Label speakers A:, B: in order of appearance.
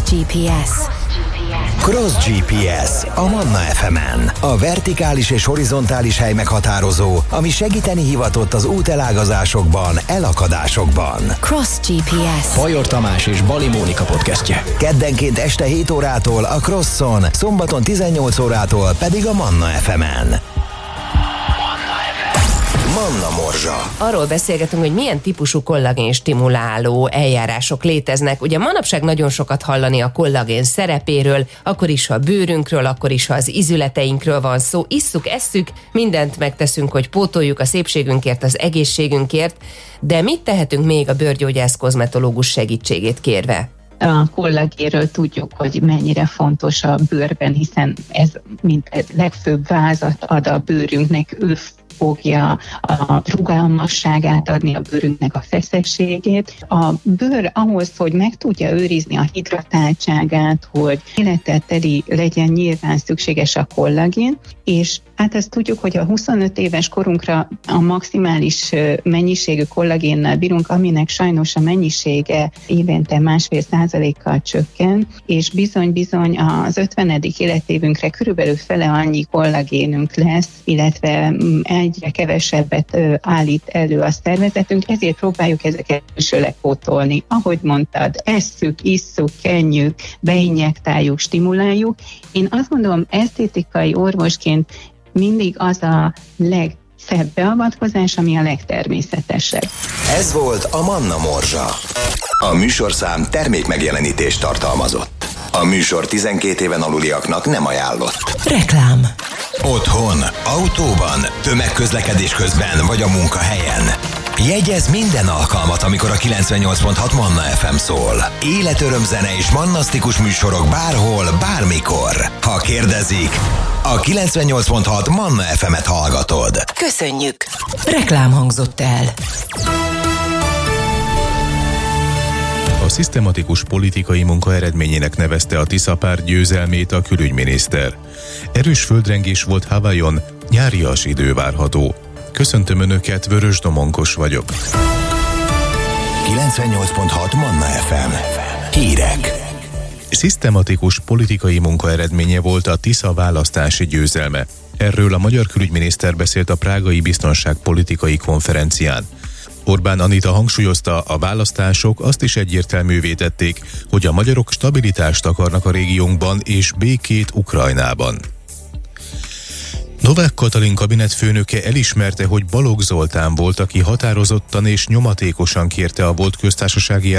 A: GPS.
B: Cross GPS a Manna FM-en. A vertikális és horizontális hely meghatározó, ami segíteni hivatott az útelágazásokban, elakadásokban.
A: Cross GPS.
C: Fajor Tamás és Bali Mónika podcastje.
B: Keddenként este 7 órától a Crosson, szombaton 18 órától pedig a Manna FM-en. Manna Morzsa.
D: Arról beszélgetünk, hogy milyen típusú kollagén stimuláló eljárások léteznek. Ugye manapság nagyon sokat hallani a kollagén szerepéről, akkor is, ha a bőrünkről, akkor is, ha az ízületeinkről van szó. Isszuk, esszük, mindent megteszünk, hogy pótoljuk a szépségünkért, az egészségünkért, de mit tehetünk még a bőrgyógyász kozmetológus segítségét kérve?
E: A kollagénről tudjuk, hogy mennyire fontos a bőrben, hiszen ez mint legfőbb vázat ad a bőrünknek, ő fogja a rugalmasságát adni a bőrünknek, a feszességét. A bőr ahhoz, hogy meg tudja őrizni a hidratáltságát, hogy élettel teli legyen, nyilván szükséges a kollagén, és hát ezt tudjuk, hogy a 25 éves korunkra a maximális mennyiségű kollagénnel bírunk, aminek sajnos a mennyisége évente 1,5%-kal csökken, és bizony az 50. életévünkre körülbelül fele annyi kollagénünk lesz, illetve egyre kevesebbet állít elő a szervezetünk, ezért próbáljuk ezeket külsőleg pótolni. Ahogy mondtad, esszük, isszuk, kenjük, beinjektáljuk, stimuláljuk. Én azt gondolom, esztétikai orvosként mindig az a legszebb beavatkozás, ami a legtermészetesebb.
B: Ez volt a Manna Morzsa. A műsorszám termékmegjelenítést tartalmazott. A műsor 12 éven aluliaknak nem ajánlott.
A: Reklám.
B: Otthon, autóban, tömegközlekedés közben vagy a munkahelyen. Jegyezz minden alkalmat, amikor a 98.6 Manna FM szól. Életörömzene és mannasztikus műsorok bárhol, bármikor. Ha kérdezik, a 98.6 Manna FM-et hallgatod.
A: Köszönjük. Reklám hangzott el.
F: A szisztematikus politikai munka eredményének nevezte a Tisza-párt győzelmét a külügyminiszter. Erős földrengés volt Hawaiion, nyárias idő várható. Köszöntöm Önöket, Vörös Domonkos vagyok.
B: 98.6 Manna FM. Hírek.
F: Szisztematikus politikai munka eredménye volt a Tisza választási győzelme. Erről a magyar külügyminiszter beszélt a prágai biztonságpolitikai konferencián. Orbán Anita hangsúlyozta, a választások azt is egyértelművé tették, hogy a magyarok stabilitást akarnak a régiónkban és békét Ukrajnában. Novák Katalin kabinetfőnöke elismerte, hogy Balogh Zoltán volt, aki határozottan és nyomatékosan kérte a volt köztársasági